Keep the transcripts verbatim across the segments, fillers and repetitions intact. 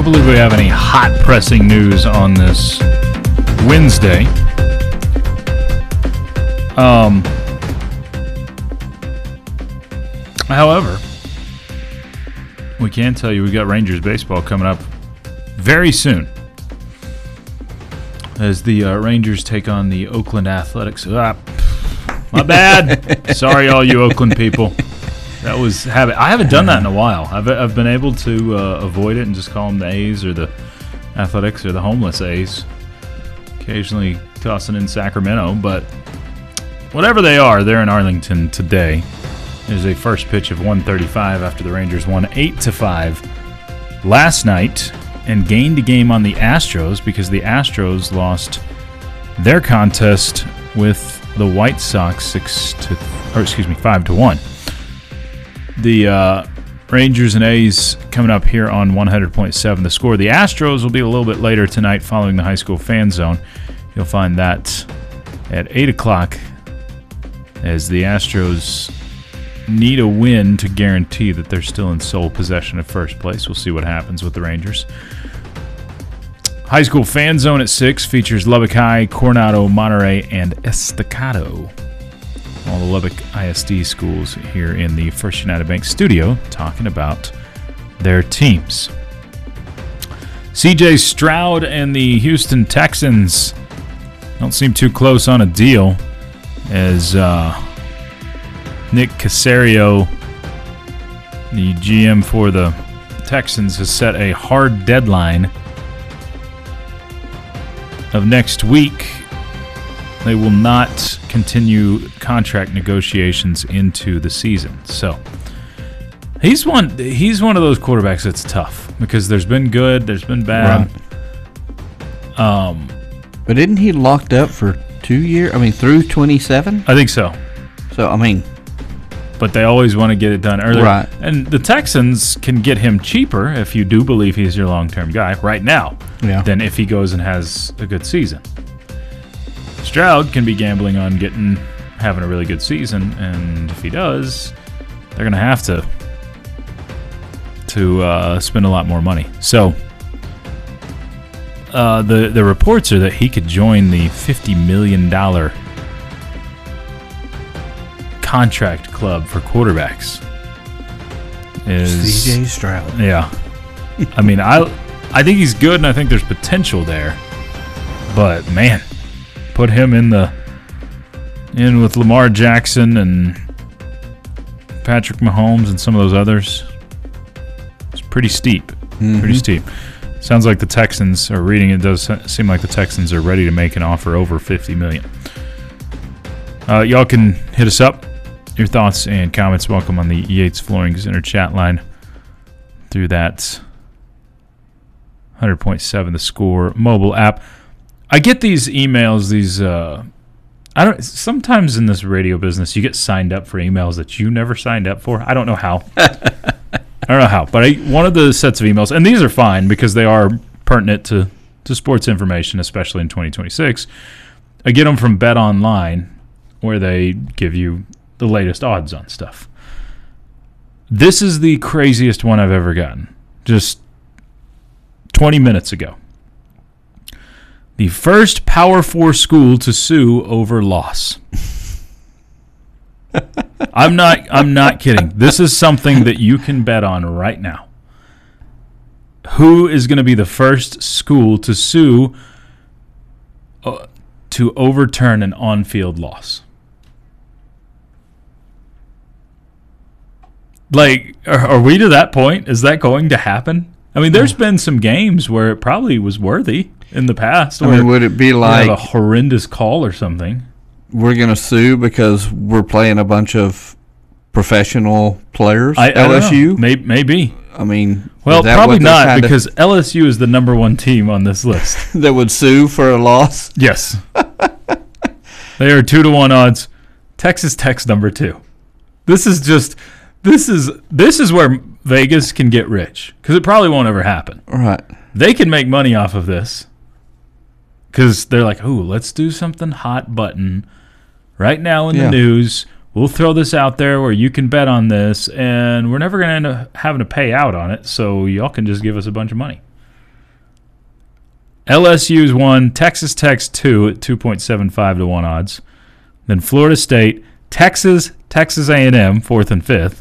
believe we have any hot pressing news on this Wednesday. Um, however, we can tell you we got Rangers baseball coming up very soon as the uh, Rangers take on the Oakland Athletics. Ah, my bad. Sorry, all you Oakland people. That was habit. I haven't done that in a while. I've I've been able to uh, avoid it and just call them the A's or the Athletics or the homeless A's. Occasionally tossing in Sacramento, but whatever they are, they're in Arlington today. There's a first pitch of one thirty-five after the Rangers won eight to five last night and gained a game on the Astros because the Astros lost their contest with the White Sox six to or excuse me five to one. The uh, Rangers and A's coming up here on one hundred point seven. The Score. The Astros will be a little bit later tonight following the High School Fan Zone. You'll find that at eight o'clock as the Astros need a win to guarantee that they're still in sole possession of first place. We'll see what happens with the Rangers. High School Fan Zone at six features Lubbock High, Coronado, Monterey, and Estacado. All the Lubbock I S D schools here in the First United Bank studio talking about their teams. C J Stroud and the Houston Texans don't seem too close on a deal as uh, Nick Caserio, the G M for the Texans, has set a hard deadline of next week. They will not continue contract negotiations into the season. So he's one he's one of those quarterbacks that's tough because there's been good, there's been bad. Right. Um, but isn't he locked up for two years? I mean, through twenty-seven? I think so. So, I mean... But they always want to get it done earlier. Right. And the Texans can get him cheaper if you do believe he's your long-term guy right now yeah. than if he goes and has a good season. Stroud can be gambling on getting having a really good season, and if he does, they're going to have to to uh, spend a lot more money. So uh, the the reports are that he could join the fifty million dollars contract club for quarterbacks. Is C J Stroud. Yeah. I mean, I I think he's good, and I think there's potential there. But man, put him in the in with Lamar Jackson and Patrick Mahomes and some of those others. It's pretty steep. Mm-hmm. Pretty steep. Sounds like the Texans are reading it does seem like the Texans are ready to make an offer over fifty million dollars. Uh, y'all can hit us up. Your thoughts and comments welcome on the Yates Flooring Center chat line through that one hundred point seven The Score mobile app. I get these emails, these uh, I don't sometimes in this radio business you get signed up for emails that you never signed up for. I don't know how. I don't know how, but I, one of the sets of emails, and these are fine because they are pertinent to, to sports information, especially in twenty twenty-six. I get them from Bet Online, where they give you the latest odds on stuff. This is the craziest one I've ever gotten. Just twenty minutes ago. The first Power Four school to sue over loss. I'm not I'm not kidding. This is something that you can bet on right now. Who is going to be the first school to sue uh, to overturn an on-field loss? Like, are, are we to that point? Is that going to happen? I mean, there's been some games where it probably was worthy in the past. I mean, would it be like a horrendous call or something? We're going to sue because we're playing a bunch of professional players? I, I L S U? Maybe, maybe. I mean, well, probably not because of, L S U is the number one team on this list that would sue for a loss. Yes, they are two to one odds. Texas Tech's number two. This is just. This is this is where Vegas can get rich because it probably won't ever happen. Right. They can make money off of this because they're like, "Ooh, let's do something hot button right now in yeah. the news. We'll throw this out there where you can bet on this, and we're never going to end up having to pay out on it, so y'all can just give us a bunch of money." L S U's one, Texas Tech's two at two point seven five to one odds. Then Florida State, Texas, Texas A and M, fourth and fifth.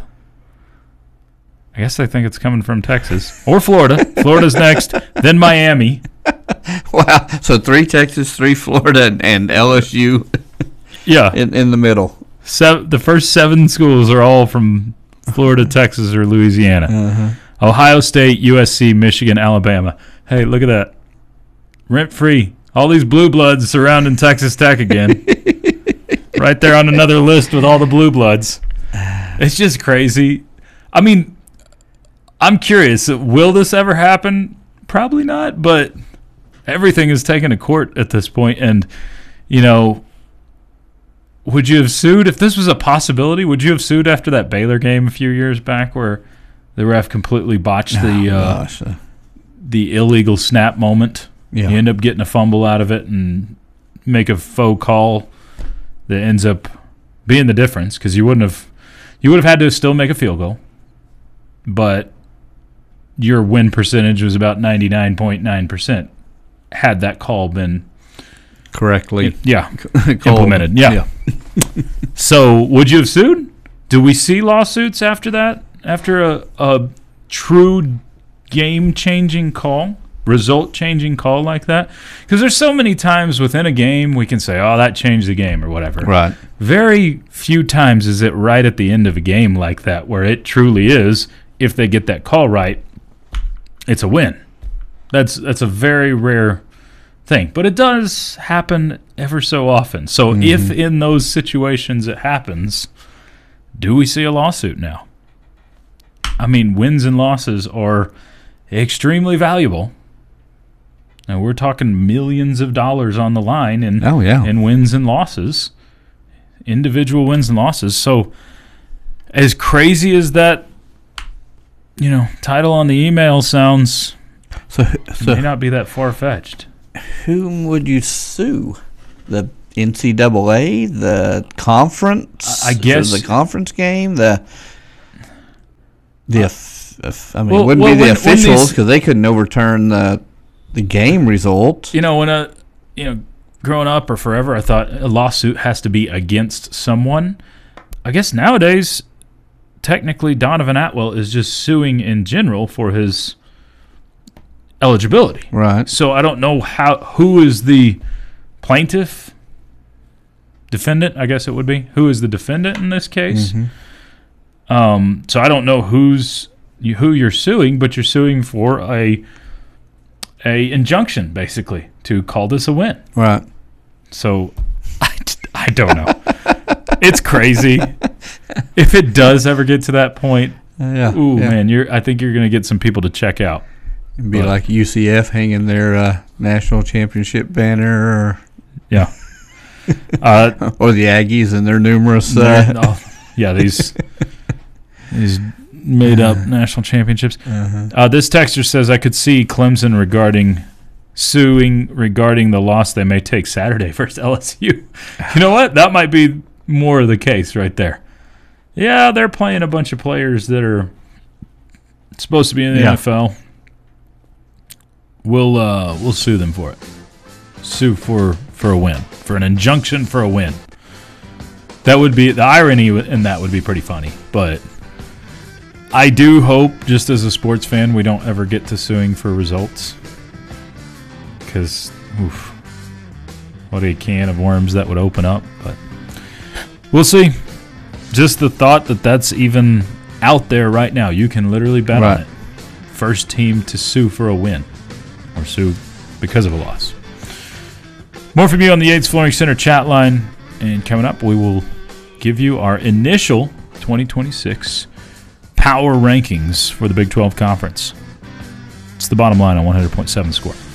I guess I think it's coming from Texas. Or Florida. Florida's next. Then Miami. Wow. So three Texas, three Florida, and, and L S U Yeah. in, in the middle. Se- the first seven schools are all from Florida, Texas, or Louisiana. Uh-huh. Ohio State, U S C, Michigan, Alabama. Hey, look at that. Rent-free. All these blue bloods surrounding Texas Tech again. Right there on another list with all the blue bloods. It's just crazy. I mean, I'm curious. Will this ever happen? Probably not, but everything is taken to court at this point. And, you know, would you have sued if this was a possibility? Would you have sued after that Baylor game a few years back where the ref completely botched the Oh, uh, gosh. the illegal snap moment? Yeah. You end up getting a fumble out of it and make a faux call that ends up being the difference because you wouldn't have you would have had to still make a field goal, but your win percentage was about ninety-nine point nine percent had that call been Correctly yeah called. implemented. Yeah. So would you have sued? Do we see lawsuits after that? After a, a true game-changing call? Result-changing call like that? Because there's so many times within a game we can say, oh, that changed the game or whatever. Right. Very few times is it right at the end of a game like that where it truly is, if they get that call right, it's a win. That's that's a very rare thing. But it does happen ever so often. So Mm-hmm. if in those situations it happens, do we see a lawsuit now? I mean, wins and losses are extremely valuable. Now, we're talking millions of dollars on the line in, Oh, yeah. in wins and losses, individual wins and losses. So as crazy as that, you know, title on the email sounds, So, it so may not be that far-fetched. whom would you sue? The N C double A, the conference? I guess- the conference game, the the. F- f- I mean, Well- it wouldn't well, be the when- when officials these- because they couldn't overturn the the game result. You know, when a, you know, growing up or forever, I thought a lawsuit has to be against someone. I guess nowadays, technically, Donovan Atwell is just suing in general for his eligibility. Right. So I don't know how who is the plaintiff, defendant, I guess it would be. Who is the defendant in this case? Mm-hmm. Um, so I don't know who's you, who you're suing, but you're suing for a a injunction, basically, to call this a win. Right. So I, I don't know. It's crazy. If it does ever get to that point, Yeah. ooh yeah. man, you're I think you're going to get some people to check out. It'd be but- like U C F hanging their uh, national championship banner, Yeah. Uh, or, or the Aggies and their numerous. Uh, oh, yeah, these these made up national championships. uh-huh. Uh, this texter says I could see Clemson regarding suing regarding the loss they may take Saturday versus L S U. You know what? That might be more of the case right there. Yeah, they're playing a bunch of players that are supposed to be in the Yeah. N F L. We'll uh, we'll sue them for it. Sue for for a win, for an injunction for a win. That would be the irony in that would be pretty funny, but I do hope, just as a sports fan, we don't ever get to suing for results. Because, oof, what a can of worms that would open up. But we'll see. Just the thought that that's even out there right now. You can literally bet Right. on it. First team to sue for a win. Or sue because of a loss. More from you on the Yates Flooring Center chat line. And coming up, we will give you our initial twenty twenty-six power rankings for the Big twelve Conference. It's the bottom line on one hundred point seven Score.